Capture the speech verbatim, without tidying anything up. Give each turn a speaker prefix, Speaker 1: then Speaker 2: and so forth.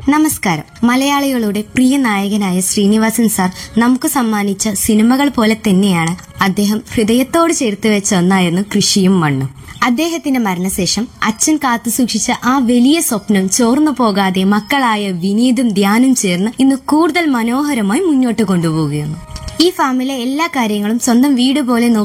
Speaker 1: നമസ്കാരം. മലയാളികളുടെ പ്രിയ നായകനായ ശ്രീനിവാസൻ സാർ നമുക്ക് സമ്മാനിച്ച സിനിമകൾ പോലെ തന്നെയാണ് അദ്ദേഹം ഹൃദയത്തോട് ചേർത്ത് വെച്ച ഒന്നായിരുന്നു കൃഷിയും മണ്ണും. അദ്ദേഹത്തിന്റെ മരണശേഷം അച്ഛൻ കാത്തുസൂക്ഷിച്ച ആ വലിയ സ്വപ്നം ചോർന്നു പോകാതെ മക്കളായ വിനീതും ധ്യാനും ചേർന്ന് ഇന്ന് കൂടുതൽ മനോഹരമായി മുന്നോട്ട് കൊണ്ടുപോവുകയാണ്. ഈ ഫാമിലെ എല്ലാ കാര്യങ്ങളും സ്വന്തം വീട് പോലെ